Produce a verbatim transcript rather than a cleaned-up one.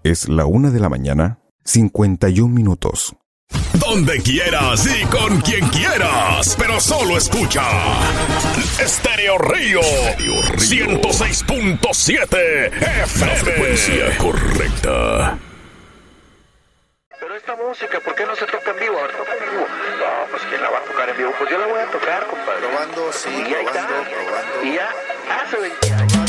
Es la una de la mañana, cincuenta y un minutos. Donde quieras y con quien quieras, pero solo escucha Estéreo Río, ciento seis punto siete F M. La frecuencia correcta. Pero esta música, ¿por qué no se toca en vivo? A ver, toca en vivo. No, pues ¿quién la va a tocar en vivo? Pues yo la voy a tocar, compadre. Probando, sí, y probando, está. probando. Y ya hace veinte años.